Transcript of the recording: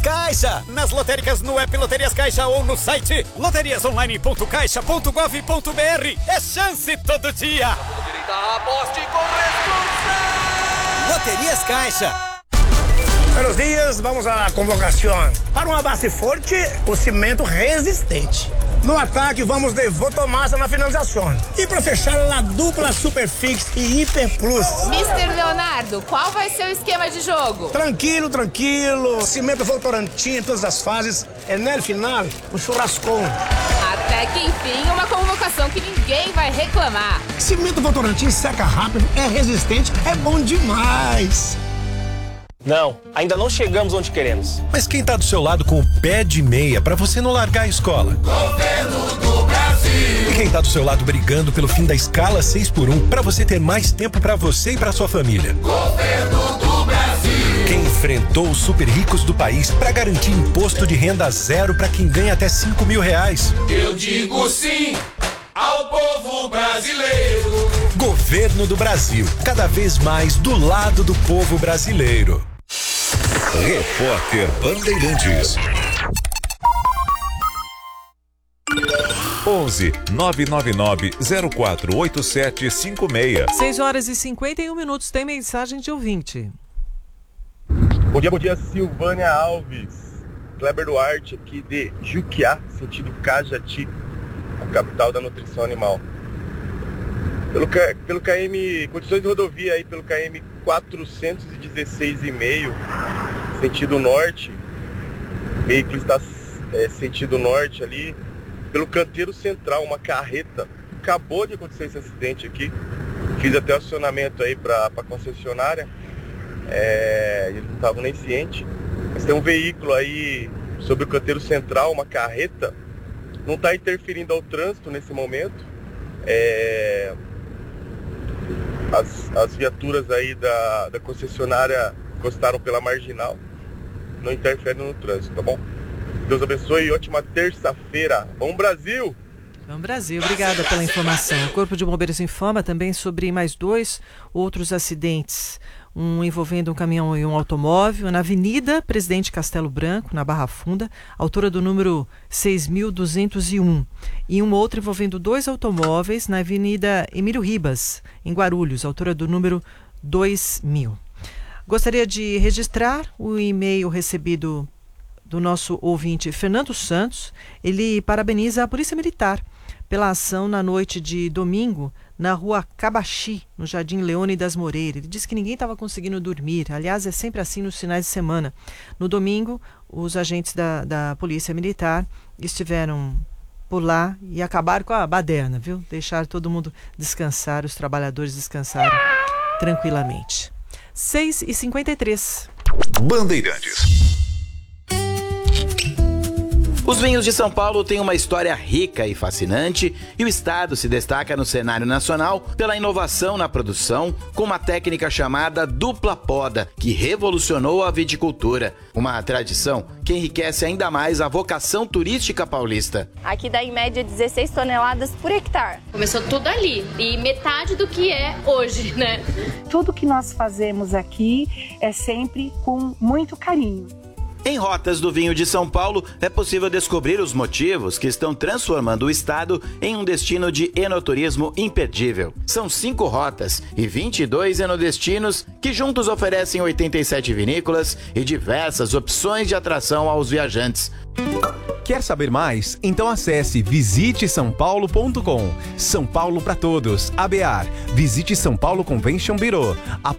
Caixa. Nas lotéricas, no app Loterias Caixa ou no site loteriasonline.caixa.gov.br. É chance todo dia. Aposte com responsabilidade. Loterias Caixa. Buenos dias, vamos à convocação. Para uma base forte, o cimento resistente. No ataque, vamos de Votomassa na finalização. E para fechar, a dupla Superfix e Hiper Plus. Mr. Leonardo, qual vai ser o esquema de jogo? Tranquilo, tranquilo. Cimento Votorantim em todas as fases. É no final, um churrascão. Até que enfim, uma convocação que ninguém vai reclamar. Cimento Votorantim seca rápido, é resistente, é bom demais. Não, ainda não chegamos onde queremos. Mas quem tá do seu lado com o pé de meia pra você não largar a escola? Governo do Brasil. E quem tá do seu lado brigando pelo fim da escala 6x1 pra você ter mais tempo pra você e pra sua família? Governo do Brasil. Quem enfrentou os super ricos do país pra garantir imposto de renda zero pra quem ganha até R$5.000? Eu digo sim ao povo brasileiro. Governo do Brasil, cada vez mais do lado do povo brasileiro. Repórter Bandeirantes. 11 999 048756. 6h51, tem mensagem de ouvinte. Bom dia, Silvânia Alves. Kleber Duarte, aqui de Juquiá, sentido Cajati, a capital da nutrição animal. Pelo KM, condições de rodovia aí, pelo KM 416,5, sentido norte, o veículo está sentido norte ali, pelo canteiro central, uma carreta, acabou de acontecer esse acidente aqui, fiz até o acionamento aí para a concessionária, eles não estavam nem cientes, mas tem um veículo aí sobre o canteiro central, uma carreta, não está interferindo ao trânsito nesse momento, as viaturas aí da concessionária encostaram pela marginal, não interfere no trânsito, tá bom? Deus abençoe e ótima terça-feira. Bom Brasil! Bom Brasil, obrigada pela informação. O Corpo de Bombeiros informa também sobre mais 2 outros acidentes. Um envolvendo um caminhão e um automóvel na Avenida Presidente Castelo Branco, na Barra Funda, altura do número 6.201. E um outro envolvendo 2 automóveis na Avenida Emílio Ribas, em Guarulhos, altura do número 2.000. Gostaria de registrar o e-mail recebido do nosso ouvinte Fernando Santos. Ele parabeniza a Polícia Militar pela ação na noite de domingo na rua Cabaxi, no Jardim Leônidas Moreira. Ele disse que ninguém estava conseguindo dormir. Aliás, é sempre assim nos finais de semana. No domingo, os agentes da Polícia Militar estiveram por lá e acabaram com a baderna, viu? Deixaram todo mundo descansar, os trabalhadores descansaram tranquilamente. 6h53. Bandeirantes. Os vinhos de São Paulo têm uma história rica e fascinante e o estado se destaca no cenário nacional pela inovação na produção com uma técnica chamada dupla poda, que revolucionou a viticultura. Uma tradição que enriquece ainda mais a vocação turística paulista. Aqui dá em média 16 toneladas por hectare. Começou tudo ali e metade do que é hoje, né? Tudo que nós fazemos aqui é sempre com muito carinho. Em Rotas do Vinho de São Paulo, é possível descobrir os motivos que estão transformando o estado em um destino de enoturismo imperdível. São 5 rotas e 22 enodestinos que juntos oferecem 87 vinícolas e diversas opções de atração aos viajantes. Quer saber mais? Então acesse visitesaopaulo.com. São Paulo para todos. ABAR. Visite São Paulo Convention Bureau.